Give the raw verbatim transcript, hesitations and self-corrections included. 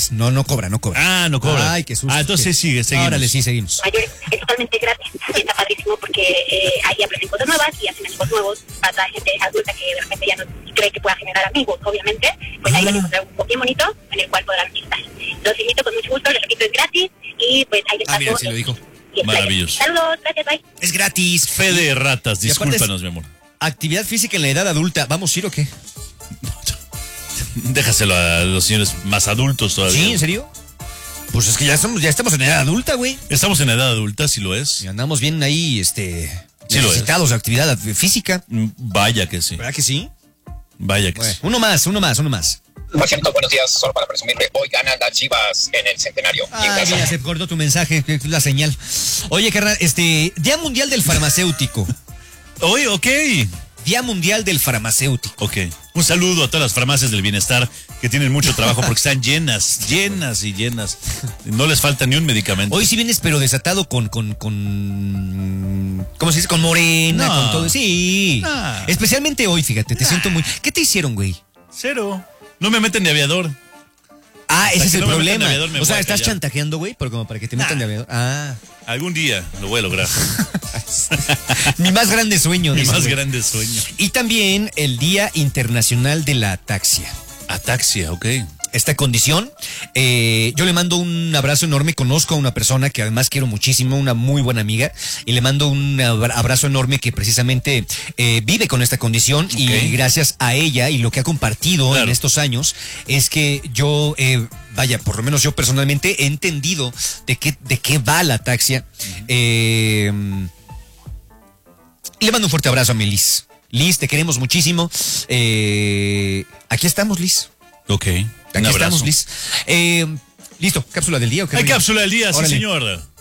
gratis. No, no cobra, no cobra. Ah, no cobra. Ay, qué susto. Ah, entonces sigue, seguimos. Órale, sí, seguimos. Mayores es totalmente gratis y está padrísimo porque eh, ahí aprenden cosas nuevas y hacen amigos nuevos para gente adulta que de repente ya no cree que pueda generar amigos, obviamente. Pues ahí van a encontrar un bien bonito en el cual podrán estar. Los invito con mucho gusto, les repito, es gratis y pues ahí les paso. Ah, mira, se lo dijo. Maravilloso. Saludos, gracias, bye. Es gratis. Fe de ratas, Y aparte es discúlpanos, mi amor. Actividad física en la edad adulta. ¿Vamos a ir o qué? Déjaselo a los señores más adultos todavía. ¿Sí? ¿En serio? Pues es que ya estamos, ya estamos en edad adulta, güey. Estamos en edad adulta, sí lo es. Y andamos bien ahí, este... Sí lo es. necesitados de actividad física. Mm, Vaya que sí. ¿Verdad que sí? Vaya que Bueno, sí. uno más, uno más, uno más. Por cierto, buenos días, solo para presumirte, hoy ganan las Chivas en el centenario. Y en Ah, casa. mira, se cortó tu mensaje, que es la señal. Oye, carnal, este... Día Mundial del Farmacéutico. Oye, ok. Día Mundial del Farmacéutico. Ok. Un saludo a todas las farmacias del bienestar que tienen mucho trabajo porque están llenas, llenas y llenas. No les falta ni un medicamento. Hoy sí vienes, pero desatado con, con, con, ¿cómo se dice? Con morena, No. con todo. Sí. No. Especialmente hoy, fíjate, te siento muy... ¿Qué te hicieron, güey? Cero. No me meten de aviador. Ah, ese que es el no me metan problema. de aviador, me O sea, voy a estás callar. chantajeando, güey, pero como para que te metan Nah. de aviador. Ah. Algún día lo voy a lograr. Mi más grande sueño. Mi dice, más güey. grande sueño. Y también el Día Internacional de la Ataxia. Ataxia, ok. Esta condición, eh, yo le mando un abrazo enorme, conozco a una persona que además quiero muchísimo, una muy buena amiga, y le mando un abra- abrazo enorme que precisamente eh, vive con esta condición y Ok. gracias a ella y lo que ha compartido Claro. en estos años es que yo, eh, vaya, por lo menos yo personalmente he entendido de qué, de qué va la ataxia. Eh, y le mando un fuerte abrazo a mi Liz. Liz, te queremos muchísimo. Eh, aquí estamos, Liz. Ok. Aquí Un abrazo. estamos, Liz. Eh, listo, cápsula del día. ¿O qué Hay rollo? cápsula del día, sí, Órale. señor.